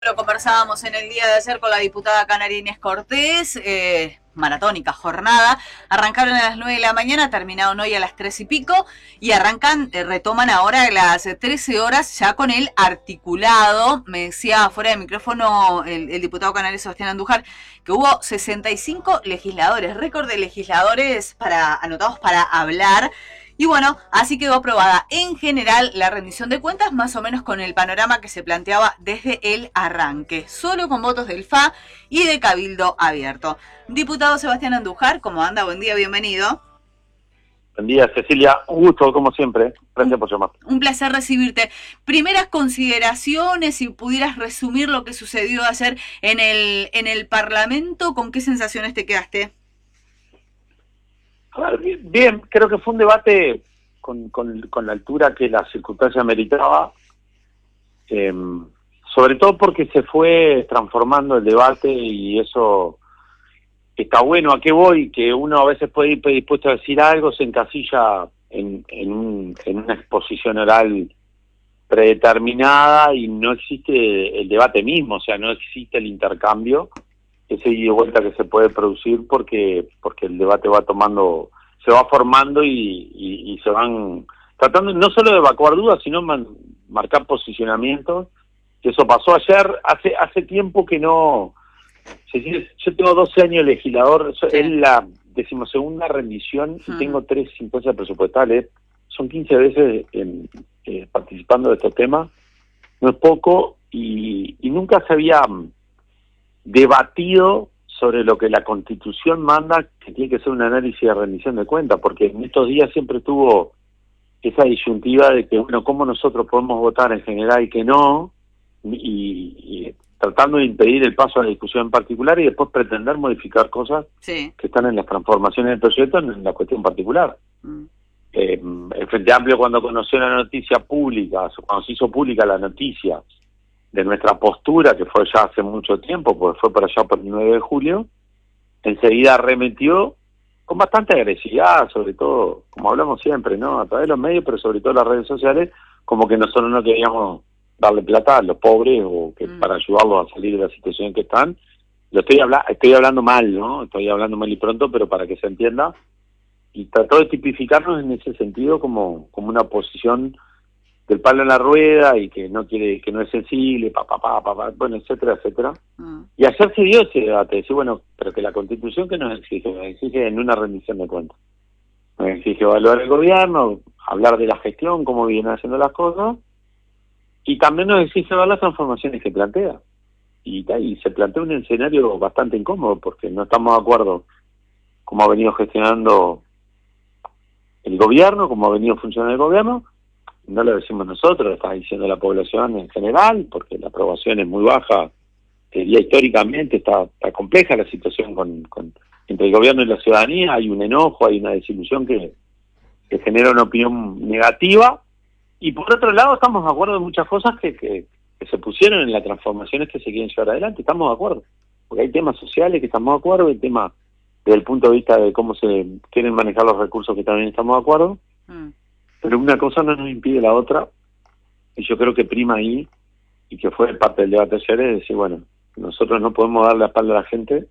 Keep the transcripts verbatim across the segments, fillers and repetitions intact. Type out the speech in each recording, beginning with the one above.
Lo conversábamos en el día de ayer con la diputada canaria Inés Cortés, eh, maratónica jornada. Arrancaron a las nueve de la mañana, terminaron hoy a las tres y pico y arrancan, eh, retoman ahora a las trece horas ya con el articulado. Me decía fuera de micrófono el, el diputado canario Sebastián Andújar que hubo sesenta y cinco legisladores, récord de legisladores para, anotados para hablar. Y bueno, así quedó aprobada en general la rendición de cuentas, más o menos con el panorama que se planteaba desde el arranque, solo con votos del F A y de Cabildo Abierto. Diputado Sebastián Andújar, ¿cómo anda? Buen día, bienvenido. Buen día, Cecilia. Un gusto, como siempre. Gracias Un, por llamar. un placer recibirte. Primeras consideraciones, si pudieras resumir lo que sucedió ayer en el, en el Parlamento, ¿con qué sensaciones te quedaste? A ver, bien, bien, creo que fue un debate con, con, con la altura que la circunstancia meritaba, eh, sobre todo porque se fue transformando el debate y eso está bueno. ¿A qué voy? Que uno a veces puede ir predispuesto a decir algo, se encasilla en, en, un, en una exposición oral predeterminada y no existe el debate mismo, o sea, no existe el intercambio, ese ida y vuelta que se puede producir porque porque el debate va tomando, se va formando y, y, y se van tratando no solo de evacuar dudas, sino man, marcar posicionamientos. Eso pasó ayer, hace hace tiempo que no. Yo tengo doce años de legislador, sí. Es la decimosegunda rendición y uh-huh. Tengo tres instancias presupuestales, son quince veces en, eh, participando de estos temas, no es poco, y, y nunca se había debatido sobre lo que la Constitución manda, que tiene que ser un análisis de rendición de cuentas, porque en estos días siempre tuvo esa disyuntiva de que, bueno, cómo nosotros podemos votar en general y que no, y, y tratando de impedir el paso a la discusión en particular y después pretender modificar cosas sí. que están en las transformaciones del proyecto en la cuestión particular. Mm. Eh, el Frente Amplio, cuando conoció la noticia pública, cuando se hizo pública la noticia de nuestra postura, que fue ya hace mucho tiempo, porque fue por allá por el nueve de julio, enseguida arremetió con bastante agresividad, sobre todo, como hablamos siempre, ¿no? A través de los medios, pero sobre todo las redes sociales, como que nosotros no queríamos darle plata a los pobres o que mm. para ayudarlos a salir de la situación en que están. Lo estoy, habla estoy hablando mal, ¿no? Estoy hablando mal y pronto, pero para que se entienda. Y trató de tipificarnos en ese sentido como, como una posición del palo en la rueda y que no quiere, que no es sensible, pa, pa, pa, pa, pa, bueno, etcétera, etcétera. Mm. Y ayer se dio ese debate, decir, bueno, pero que la Constitución que nos exige, nos exige en una rendición de cuentas. Nos exige evaluar el gobierno, hablar de la gestión, cómo vienen haciendo las cosas, y también nos exige ver las transformaciones que plantea. Y, y se plantea un escenario bastante incómodo, porque no estamos de acuerdo cómo ha venido gestionando el gobierno, cómo ha venido funcionando el gobierno. No lo decimos nosotros, lo está diciendo la población en general, porque la aprobación es muy baja. Diría históricamente está, está compleja la situación con, con entre el gobierno y la ciudadanía, hay un enojo, hay una desilusión que, que genera una opinión negativa, y por otro lado estamos de acuerdo en muchas cosas que, que, que se pusieron en las transformaciones que se quieren llevar adelante, estamos de acuerdo, porque hay temas sociales que estamos de acuerdo, hay temas desde el punto de vista de cómo se quieren manejar los recursos que también estamos de acuerdo, mm. pero una cosa no nos impide la otra, y yo creo que prima ahí, y que fue parte del debate ayer, es decir, bueno, nosotros no podemos darle la espalda a la gente,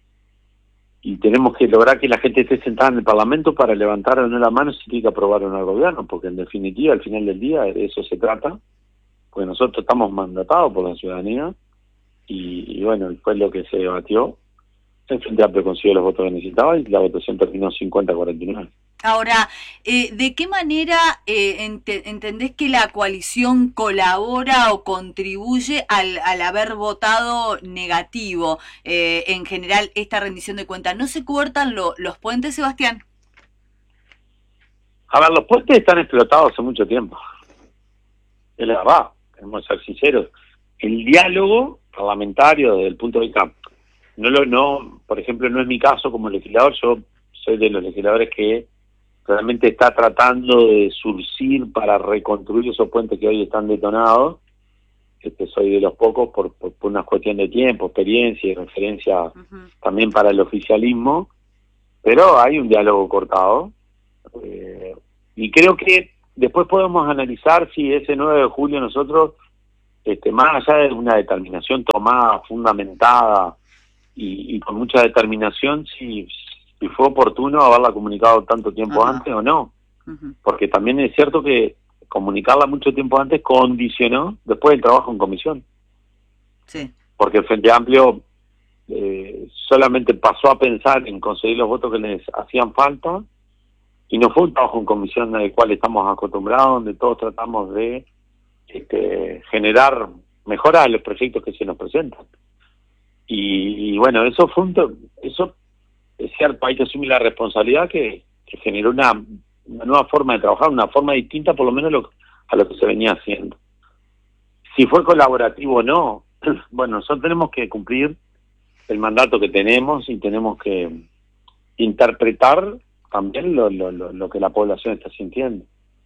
y tenemos que lograr que la gente esté sentada en el Parlamento para levantar o no la mano si tiene que aprobar o no al gobierno, porque en definitiva, al final del día, de eso se trata, porque nosotros estamos mandatados por la ciudadanía, y, y bueno, fue lo que se debatió. El Frente Amplio consiguió los votos que necesitaba y la votación terminó cincuenta a cuarenta y nueve. Ahora, eh, ¿de qué manera eh, ent entendés que la coalición colabora o contribuye al, al haber votado negativo eh, en general esta rendición de cuentas? ¿No se cortan lo, los puentes, Sebastián? A ver, los puentes están explotados hace mucho tiempo. Es la verdad, tenemos que ser sinceros. El diálogo parlamentario desde el punto de vista, no lo, no, por ejemplo, no es mi caso como legislador, yo soy de los legisladores que realmente está tratando de surcir para reconstruir esos puentes que hoy están detonados. Este, soy de los pocos por, por, por una cuestión de tiempo, experiencia y referencia uh-huh. también para el oficialismo, pero hay un diálogo cortado. Eh, y creo que después podemos analizar si ese nueve de julio nosotros este, más allá de una determinación tomada, fundamentada y, y con mucha determinación, si, si fue oportuno haberla comunicado tanto tiempo Ajá. antes o no. Ujú. Porque también es cierto que comunicarla mucho tiempo antes condicionó después el trabajo en comisión. Sí. Porque el Frente Amplio eh, solamente pasó a pensar en conseguir los votos que les hacían falta y no fue un trabajo en comisión al cual estamos acostumbrados, donde todos tratamos de este, generar mejoras a los proyectos que se nos presentan. Y, y bueno, eso fue un, eso es cierto, hay que asumir la responsabilidad que, que generó una, una nueva forma de trabajar, una forma distinta por lo menos lo, a lo que se venía haciendo. Si fue colaborativo o no, bueno, nosotros tenemos que cumplir el mandato que tenemos y tenemos que interpretar también lo, lo, lo, lo que la población está sintiendo.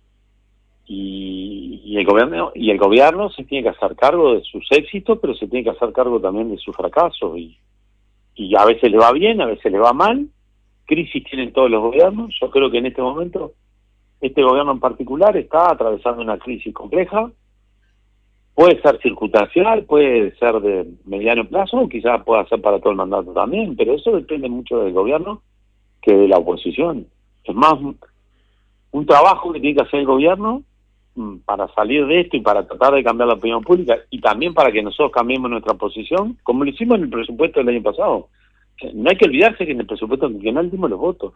Y, y el gobierno y el gobierno se tiene que hacer cargo de sus éxitos, pero se tiene que hacer cargo también de sus fracasos. Y, y a veces le va bien, a veces le va mal. Crisis tienen todos los gobiernos. Yo creo que en este momento este gobierno en particular está atravesando una crisis compleja. Puede ser circunstancial, puede ser de mediano plazo, o quizás pueda ser para todo el mandato también, pero eso depende mucho del gobierno que de la oposición. Es más un trabajo que tiene que hacer el gobierno para salir de esto y para tratar de cambiar la opinión pública y también para que nosotros cambiemos nuestra posición, como lo hicimos en el presupuesto del año pasado. No hay que olvidarse que en el presupuesto quinquenal dimos los votos.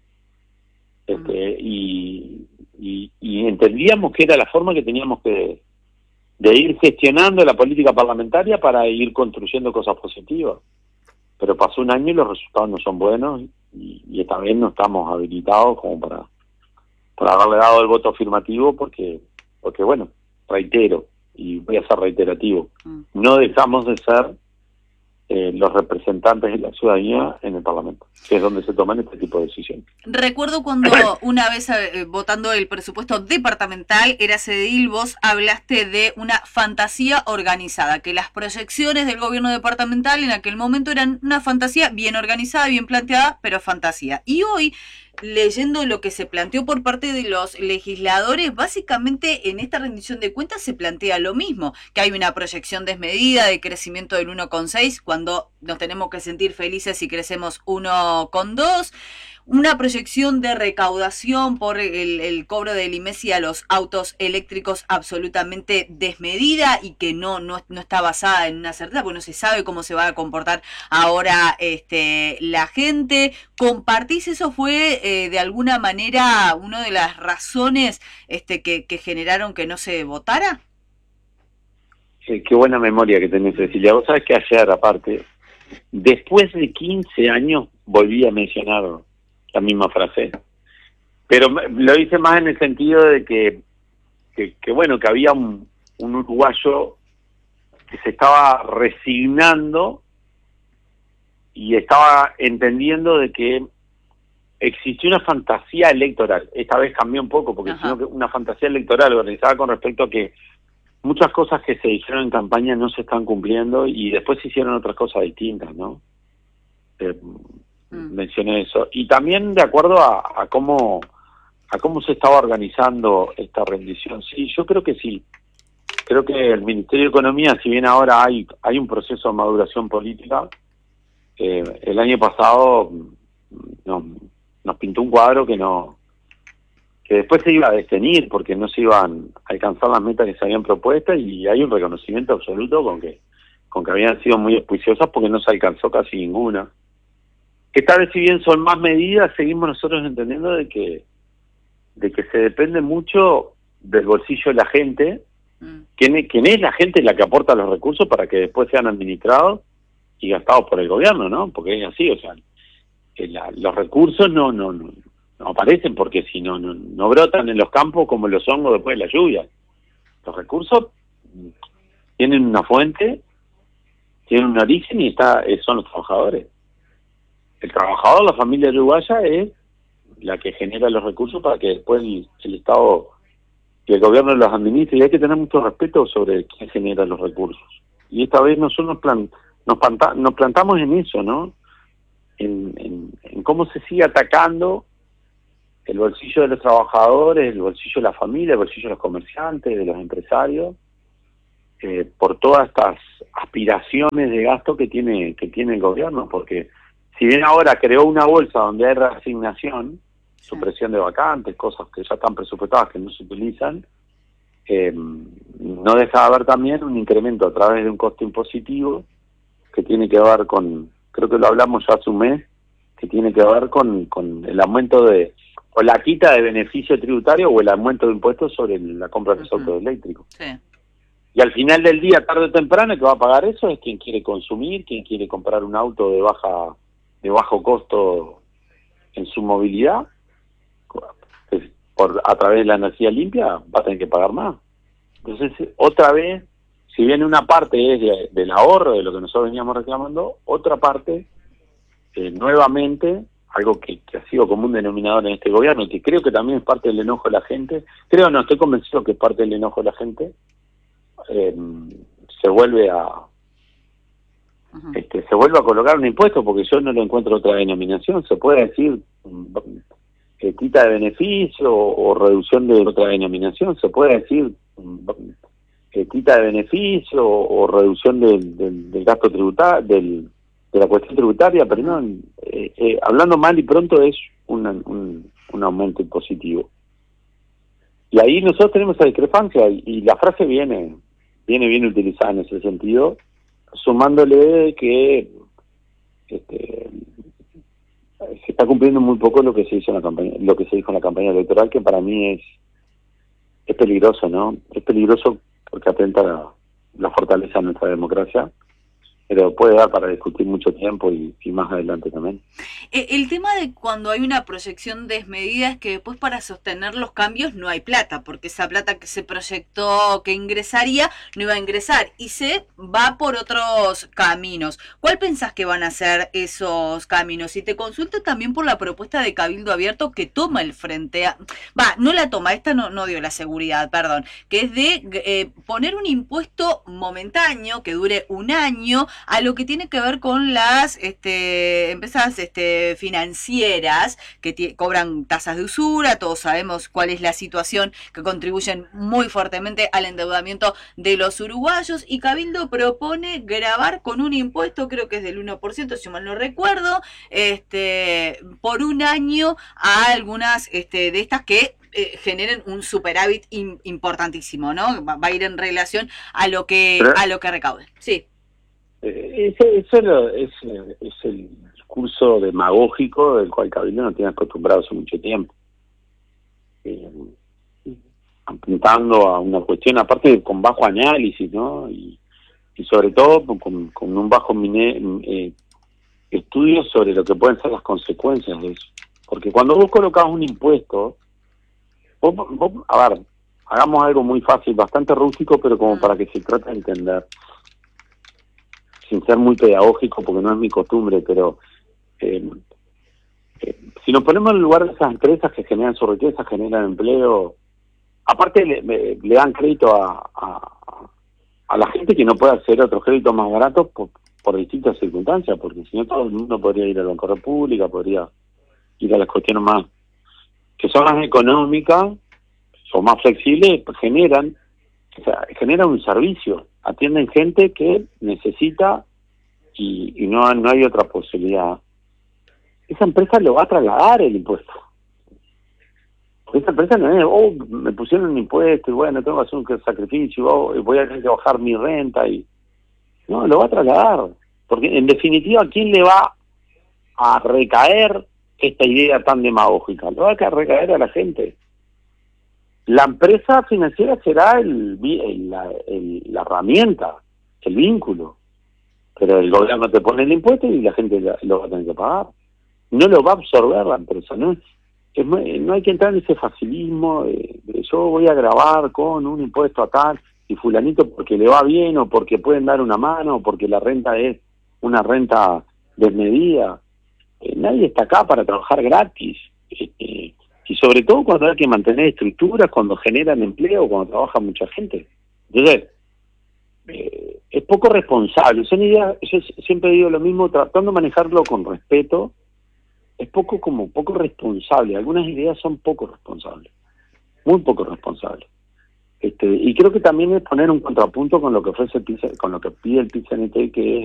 Este, y, y, y entendíamos que era la forma que teníamos que de ir gestionando la política parlamentaria para ir construyendo cosas positivas. Pero pasó un año y los resultados no son buenos y, y esta vez no estamos habilitados como para, para haberle dado el voto afirmativo porque, porque bueno, reitero, y voy a ser reiterativo, no dejamos de ser eh, los representantes de la ciudadanía en el Parlamento, que es donde se toman este tipo de decisiones. Recuerdo cuando una vez eh, votando el presupuesto departamental, eras edil, vos hablaste de una fantasía organizada, que las proyecciones del gobierno departamental en aquel momento eran una fantasía bien organizada, bien planteada, pero fantasía. Y hoy, leyendo lo que se planteó por parte de los legisladores, básicamente en esta rendición de cuentas se plantea lo mismo, que hay una proyección desmedida de crecimiento del uno coma seis cuando nos tenemos que sentir felices si crecemos uno coma dos, una proyección de recaudación por el, el cobro del I M E S I a los autos eléctricos absolutamente desmedida y que no, no, no está basada en una certeza, porque no se sabe cómo se va a comportar ahora este, la gente. ¿Compartís eso? ¿Fue eh, de alguna manera una de las razones este, que, que generaron que no se votara? Sí, qué buena memoria que tenés, Cecilia. Vos sabés que ayer, aparte, después de quince años, volví a mencionar la misma frase, pero lo hice más en el sentido de que, que, que bueno, que había un, un uruguayo que se estaba resignando y estaba entendiendo de que existía una fantasía electoral. Esta vez cambió un poco, porque sino que una fantasía electoral organizada con respecto a que muchas cosas que se dijeron en campaña no se están cumpliendo y después se hicieron otras cosas distintas, ¿no? Eh, mm. Mencioné eso. Y también de acuerdo a, a cómo a cómo se estaba organizando esta rendición. Sí, yo creo que sí. Creo que el Ministerio de Economía, si bien ahora hay hay un proceso de maduración política, eh, el año pasado nos, nos pintó un cuadro que no que después se iba a detenir porque no se iban a alcanzar las metas que se habían propuesto y hay un reconocimiento absoluto con que con que habían sido muy auspiciosas porque no se alcanzó casi ninguna. Esta vez, si bien son más medidas, seguimos nosotros entendiendo de que de que se depende mucho del bolsillo de la gente, mm. ¿Quién, quién es la gente la que aporta los recursos para que después sean administrados y gastados por el gobierno, ¿no? Porque es así, o sea, que la, los recursos no no no no aparecen porque si no, no no brotan en los campos como los hongos después de la lluvia. Los recursos tienen una fuente, tienen un origen y está son los trabajadores. El trabajador, la familia uruguaya, es la que genera los recursos para que después el, el Estado y el gobierno los administre, y hay que tener mucho respeto sobre quién genera los recursos. Y esta vez nosotros nos, plan, nos, planta, nos plantamos en eso, ¿no? En, en, en cómo se sigue atacando el bolsillo de los trabajadores, el bolsillo de la familia, el bolsillo de los comerciantes, de los empresarios, eh, por todas estas aspiraciones de gasto que tiene que tiene el gobierno, porque si bien ahora creó una bolsa donde hay reasignación, supresión de vacantes, cosas que ya están presupuestadas que no se utilizan, eh, no deja de haber también un incremento a través de un costo impositivo que tiene que ver con, creo que lo hablamos ya hace un mes, que tiene que ver con, con el aumento de, o la quita de beneficio tributario o el aumento de impuestos sobre la compra de los Uh-huh. autos eléctricos. Sí. Y al final del día, tarde o temprano, el que va a pagar eso es quien quiere consumir, quien quiere comprar un auto de baja de bajo costo en su movilidad, por a través de la energía limpia, va a tener que pagar más. Entonces, otra vez, si bien una parte es de, del ahorro, de lo que nosotros veníamos reclamando, otra parte, eh, nuevamente, algo que, que ha sido como un denominador en este gobierno, y que creo que también es parte del enojo de la gente, creo, no, estoy convencido que es parte del enojo de la gente, eh, se vuelve a Uh-huh. este, se vuelve a colocar un impuesto, porque yo no lo encuentro otra denominación. Se puede decir eh, quita de beneficio o, o reducción de otra denominación, se puede decir eh, quita de beneficio o, o reducción del, del, del gasto tributario, del, de la cuestión tributaria, pero no, eh, eh, hablando mal y pronto es un, un, un aumento impositivo. Y ahí nosotros tenemos esa discrepancia, y, y la frase viene viene bien utilizada en ese sentido, sumándole que este, se está cumpliendo muy poco lo que se hizo en la campaña, lo que se dijo en la campaña electoral, que para mí es es peligroso, ¿no? Es peligroso porque atenta a la, la fortaleza de nuestra democracia, pero puede dar para discutir mucho tiempo y, y más adelante también. El tema de cuando hay una proyección desmedida es que después para sostener los cambios no hay plata, porque esa plata que se proyectó que ingresaría no iba a ingresar y se va por otros caminos. ¿Cuál pensás que van a ser esos caminos? Y te consulto también por la propuesta de Cabildo Abierto que toma el frente a... Va, no la toma, esta no, no dio la seguridad, perdón, que es de eh, poner un impuesto momentáneo que dure un año a lo que tiene que ver con las este, empresas este, financieras que cobran tasas de usura. Todos sabemos cuál es la situación, que contribuyen muy fuertemente al endeudamiento de los uruguayos, y Cabildo propone gravar con un impuesto, creo que es del uno por ciento, si mal no recuerdo, este, por un año a algunas este, de estas que Eh, generen un superávit in, importantísimo, ¿no? Va, va a ir en relación a lo que a lo que recauden. Sí. Eh, ese, ese es, es el discurso demagógico del cual Cabildo no tiene acostumbrado hace mucho tiempo, eh, apuntando a una cuestión aparte con bajo análisis, ¿no? Y, y sobre todo con, con un bajo mine, eh, estudio sobre lo que pueden ser las consecuencias de eso, porque cuando vos colocás un impuesto, vos, vos, a ver, hagamos algo muy fácil, bastante rústico, pero como para que se trate de entender, sin ser muy pedagógico, porque no es mi costumbre, pero eh, eh, si nos ponemos en el lugar de esas empresas que generan su riqueza, generan empleo, aparte le, le, le dan crédito a, a, a la gente que no puede acceder a otros créditos más baratos por, por distintas circunstancias, porque si no todo el mundo podría ir al Banco República, podría ir a las cuestiones más que son más económicas, son más flexibles, pues generan, o sea, generan un servicio, atienden gente que necesita y, y no, no hay otra posibilidad. Esa empresa lo va a trasladar el impuesto. Porque esa empresa no es, oh, me pusieron un impuesto y bueno, tengo que hacer un sacrificio, oh, voy a tener que bajar mi renta y... No, lo va a trasladar. Porque en definitiva, ¿a quién le va a recaer esta idea tan demagógica? Lo va a recaer a la gente. La empresa financiera será el, el, la, el, la herramienta, el vínculo, pero el gobierno te pone el impuesto y la gente lo, lo va a tener que pagar. No lo va a absorber la empresa, no, es, no hay que entrar en ese facilismo de, de yo voy a grabar con un impuesto a tal y fulanito porque le va bien o porque pueden dar una mano o porque la renta es una renta desmedida. Eh, nadie está acá para trabajar gratis. Eh, y sobre todo cuando hay que mantener estructuras, cuando generan empleo, cuando trabaja mucha gente. Entonces, eh, es poco responsable. Son ideas, yo siempre digo lo mismo, tratando de manejarlo con respeto, es poco como poco responsable. Algunas ideas son poco responsables, muy poco responsables. Este, y creo que también es poner un contrapunto con lo que ofrece el, con lo que pide el P C N T, que es